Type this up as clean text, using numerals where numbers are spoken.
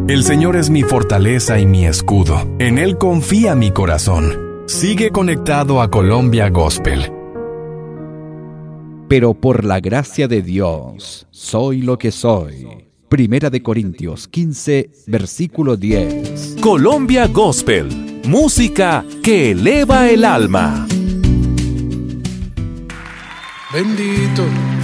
El Señor es mi fortaleza y mi escudo. En Él confía mi corazón. Sigue conectado a Colombia Gospel. Pero por la gracia de Dios, soy lo que soy. Primera de Corintios 15, versículo 10. Colombia Gospel, música que eleva el alma. Bendito